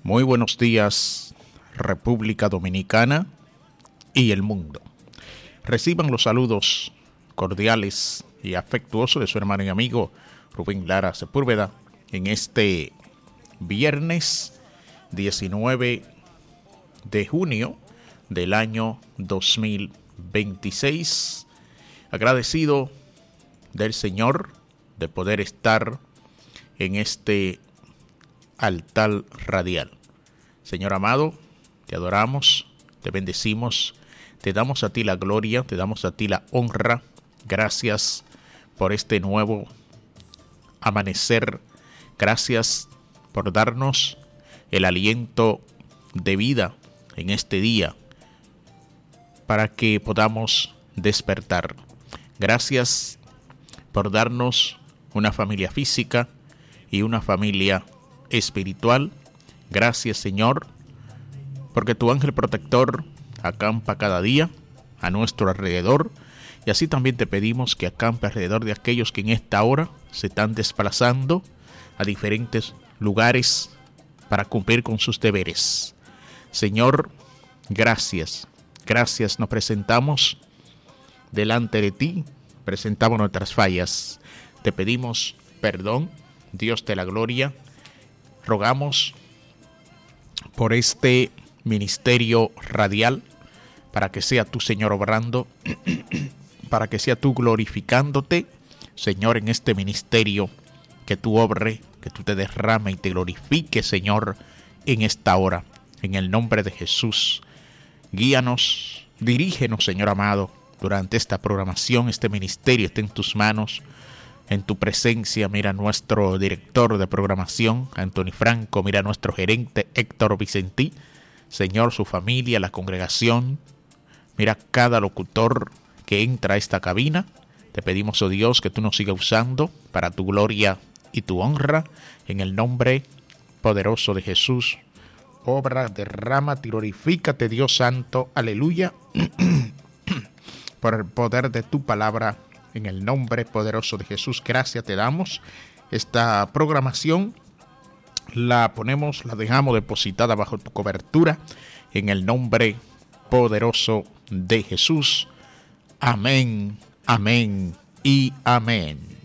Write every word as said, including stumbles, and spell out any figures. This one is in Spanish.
Muy buenos días, República Dominicana y el mundo. Reciban los saludos cordiales y afectuosos de su hermano y amigo Rubén Lara Sepúlveda en este viernes diecinueve de junio del año dos mil veintiséis. Agradecido del Señor de poder estar en este altar radial. Señor amado, te adoramos, te bendecimos, te damos a ti la gloria, te damos a ti la honra. Gracias por este nuevo amanecer. Gracias por darnos el aliento de vida en este día para que podamos despertar. Gracias por darnos una familia física y una familia espiritual. Gracias, Señor, porque tu ángel protector acampa cada día a nuestro alrededor, y así también te pedimos que acampe alrededor de aquellos que en esta hora se están desplazando a diferentes lugares para cumplir con sus deberes. Señor, gracias, gracias. Nos presentamos delante de ti, presentamos nuestras fallas, te pedimos perdón, Dios de la gloria. Rogamos por este ministerio radial, para que sea tú, Señor, obrando, para que sea tú glorificándote, Señor, en este ministerio, que tú obre, que tú te derrame y te glorifique, Señor, en esta hora, en el nombre de Jesús. Guíanos, dirígenos, Señor amado, durante esta programación. Este ministerio está en tus manos, en tu presencia. Mira a nuestro director de programación, Anthony Franco. Mira a nuestro gerente, Héctor Vicentí. Señor, su familia, la congregación. Mira cada locutor que entra a esta cabina. Te pedimos, oh Dios, que tú nos sigas usando para tu gloria y tu honra. En el nombre poderoso de Jesús. Obra, derrámate, glorifícate, Dios santo. Aleluya. Por el poder de tu palabra. En el nombre poderoso de Jesús, gracias te damos. Esta programación la ponemos, la dejamos depositada bajo tu cobertura. En el nombre poderoso de Jesús. Amén, amén y amén.